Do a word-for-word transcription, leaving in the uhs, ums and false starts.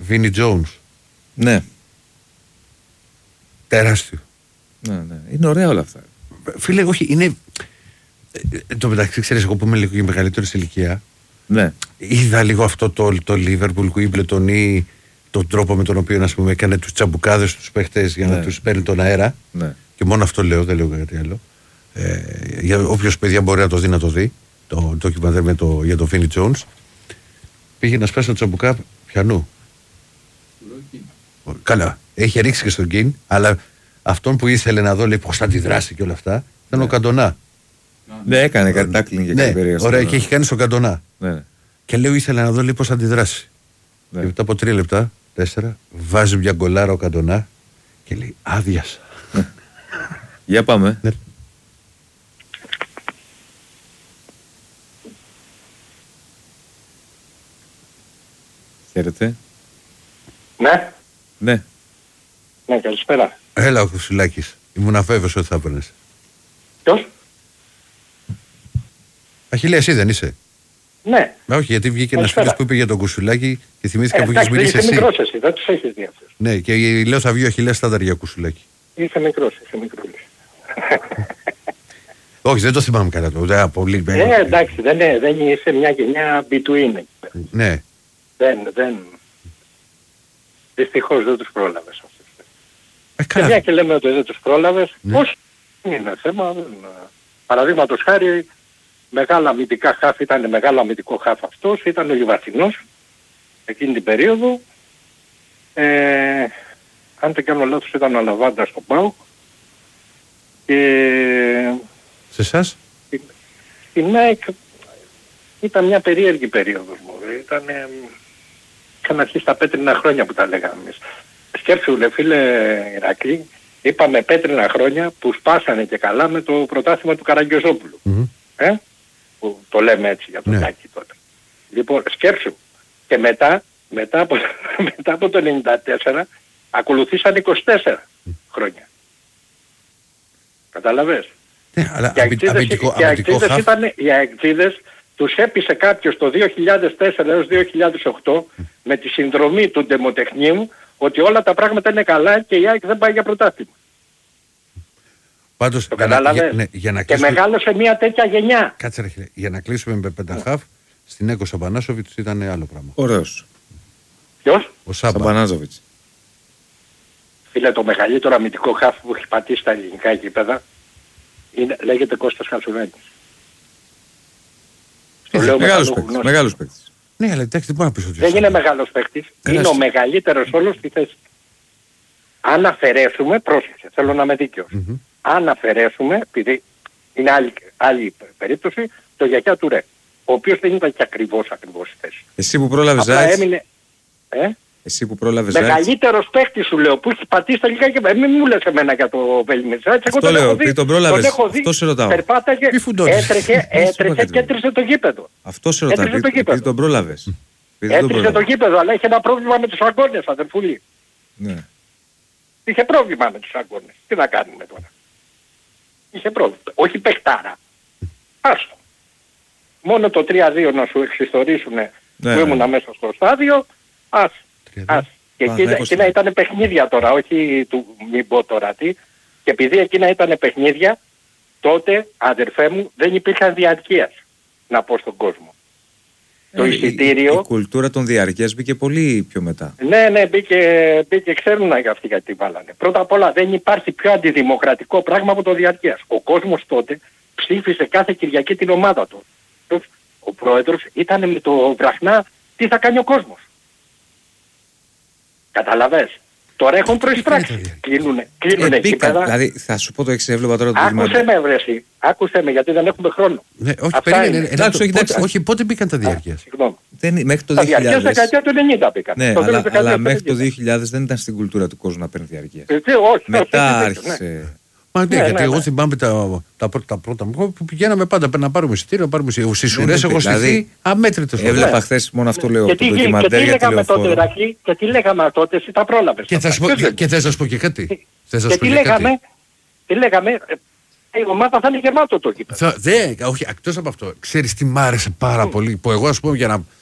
Βίνι Τζόουνς. Ναι. Τεράστιο. Ναι, ναι. Είναι ωραία όλα αυτά. Φίλε, όχι, είναι. Εν τω μεταξύ, ξέρεις, εγώ που είμαι λίγο μεγαλύτερη σε ηλικία. Ναι. Είδα λίγο αυτό το, το Liverpool, Wimbledon ή τον τρόπο με τον οποίο, ας πούμε, έκανε τους τσαμπουκάδες τους παίχτες για ναι. να τους παίρνει τον αέρα. Ναι. Και μόνο αυτό λέω, δεν λέω κάτι άλλο. Ε, για όποιος παιδιά μπορεί να το δει, να το δει. Το ντοκιμαντέρ με το, για τον Βίνι Τζόουνς. Πήγε να σπάσει το τσαμπουκά πιανού. Καλά, έχει ρίξει και στον Κιν, αλλά αυτόν που ήθελε να δω, λέει, πώς θα αντιδράσει και όλα αυτά, ήταν ναι. ο Καντονά. Ναι, έκανε κάτι τάκλινγκ και κάτι περίεργο. Ωραία, και έχει κάνει στον Καντονά. Ναι. Και λέω, ήθελε να δω, λέει, πώς θα αντιδράσει. Ναι. Και μετά από τρία λεπτά, τέσσερα, βάζει μια γκολάρα ο Καντονά και λέει, άδειασα. Για πάμε. Ναι. Χαίρετε. Ναι. Ναι. Ναι, καλησπέρα. Έλα ο Κουσουλάκης. Ήμουν αβέβαιος ότι θα έπαιρνες. Ποιος? Αχιλλέα, εσύ δεν είσαι? Ναι. Μα όχι, γιατί βγήκε ένας φίλος που είπε για τον Κουσουλάκη και θυμήθηκα ε, που είχες μιλήσει εσύ. Είσαι μικρός εσύ, δεν τους έχεις δει αυτούς. Ναι, και λέω θα βγει ο Αχιλλέας στάνταρ για Κουσουλάκη. Είσαι μικρός, είσαι μικρούλης. Όχι, δεν το θυμάμαι καλά το. Ούτε πολύ. Ε, εντάξει, δεν, είναι, δεν είσαι μια γενιά between. Ναι. Δεν, δεν. Δυστυχώς δεν τους πρόλαβες αυτούς. Ε, και μια και λέμε ότι δεν τους πρόλαβες, ναι. Πώς είναι θέμα. Δεν... Παραδείγματος χάρη, μεγάλα αμυντικά χάφ, ήταν μεγάλο αμυντικό χάφ αυτός, ήταν ο Λιβαθινός εκείνη την περίοδο. Ε, αν δεν κάνω λάθος ήταν ο Λαβάντα στον ΠΑΟΚ. Και... Σε εσάς? Στην ΑΕΚ ήταν μια περίεργη περίοδος μου. Ήταν... Είχαν αρχίσει τα πέτρινα χρόνια που τα λέγαμε εμείς. Σκέψου λε φίλε Ηρακλή, είπαμε πέτρινα χρόνια που σπάσανε και καλά με το πρωτάθλημα του Καραγκιόζοπουλου. Mm-hmm. Ε? Που το λέμε έτσι για τον ναι. Τάκη τότε. Λοιπόν, σκέψου. Και μετά, μετά από, μετά από το ενενήντα τέσσερα ακολουθήσαν είκοσι τέσσερα mm. χρόνια. Καταλαβες. Ναι, αλλά οι αεξίδες ήταν, οι αεξίδες τους έπεισε κάποιος το δύο χιλιάδες τέσσερα έως δύο χιλιάδες οκτώ mm. με τη συνδρομή του ντεμοτεχνείου ότι όλα τα πράγματα είναι καλά και η ΑΕΚ δεν πάει για πρωτάθλημα. Πάντως, το καταλαβες. Ναι, για να και κλείσουμε... μεγάλωσε μια τέτοια γενιά. Κάτσε ρε, για να κλείσουμε με πενταχάφ, mm. στην Έκο Σαμπανάζοβιτς ήταν άλλο πράγμα. Ωραίος. Ποιος? Ο Σάμπα. Σαμπανάζοβιτς. Φίλε, το μεγαλύτερο αμυντικό χάφ που έχει πατήσει στα ελληνικά γήπεδα είναι, λέγεται Κώστας Χαλσουράκης. Μεγάλος παίκτης. Μεγάλος παίκτης. Ναι, αλλά εντάξει, δεν μπορεί να πεις ότι δεν είναι μεγάλος παίκτης. Είναι ο μεγαλύτερος όλος στη θέση. Αν αφαιρέσουμε, πρόσεξε, θέλω να είμαι δίκαιος. Mm-hmm. Αν αφαιρέσουμε, επειδή είναι άλλη, άλλη περίπτωση, το Γιαγιά Τουρέ, ο οποίος δεν ήταν και ακριβώς ακριβώς στη θέση. Εσύ που πρόλαβες Ζάιτς. Έμεινε... Ε? Εσύ που πρόλαβες μεγαλύτερος παίκτης σου λέω, που έχει πατήσει τα λίγα και μην μου λες εμένα για το Βελιμετζάιτς. Αυτό εγώ λέω, τον έχω τον πρόλαβες, τον αυτό σε ρωτάω. Περπάταγε, έτρεχε, έτρεχε και έτρεσε το γήπεδο. Αυτό σε ρωτάω, επειδή τον πρόλαβες. Έτρεσε το γήπεδο, αλλά είχε ένα πρόβλημα με τους αγκώνες, αδερφούλη. Ναι. Είχε πρόβλημα με τους αγκώνες. Τι να κάνουμε τώρα. Είχε πρόβλημα. Όχι παιχτάρα. Άστο. Μόνο το τρία δύο να σου εξιστορήσουνε ναι, που ήμουν ναι. μέσα στο στάδιο. Ας. Ας. Και εκείνα, εκείνα ήταν παιχνίδια τώρα, όχι του μην πω τώρα τι. Και επειδή εκείνα ήταν παιχνίδια, τότε αδερφέ μου δεν υπήρχαν διαρκείας να πω στον κόσμο. Ε, το εισιτήριο... Η, η κουλτούρα των διαρκείας μπήκε πολύ πιο μετά. Ναι, ναι, μπήκε, μπήκε ξέρουν αυτοί γιατί βάλανε. Πρώτα απ' όλα δεν υπάρχει πιο αντιδημοκρατικό πράγμα από το διαρκείας. Ο κόσμος τότε ψήφισε κάθε Κυριακή την ομάδα του. Ο πρόεδρος ήταν με το βραχνά τι θα κάνει ο κόσμος. Καταλαβες. Τώρα έχουν προεισπράξει. Κλείνουνε, κλείνουνε ε, γήπεδα. Δηλαδή θα σου πω το εξής, έβλεπα τώρα το Άκουσε με βρεσί, άκουσε με γιατί δεν έχουμε χρόνο. Ναι, όχι, περίμενε, εντάξει, όχι, πότε, όχι, πότε μπήκαν τα διάρκειας. Δεν, μέχρι το τα δύο χιλιάδες. Τα δεκαετία του ενενήντα μπήκαν. Ναι, αλλά, αλλά μέχρι το δύο χιλιάδες δεν ήταν στην κουλτούρα του κόσμου να παίρνει διαρκείας. Ε, όχι, μετά όχι, άρχισε... Ναι. Μα ναι, ναι, γιατί ναι, εγώ ναι. θυμάμαι τα, τα, πρώτα, τα πρώτα μου που πηγαίναμε πάντα να πάρουμε εισιτήριο, να πάρουμε εισιτήριο. Στις ουρές έχω στηθεί αμέτρητος. Έβλεπα χθες μόνο αυτό λέω. Και τι λέγαμε τότε Ηρακλή, και τι λέγαμε τότε, εσύ τα πρόλαβες. Και θες να σου πω και κάτι. Και τι λέγαμε, τι λέγαμε, η ομάδα θα είναι γεμάτο το κήπεδο. Δεν, όχι, εκτός από αυτό, ξέρεις τι μ' άρεσε πάρα πολύ, που εγώ ας πούμε για να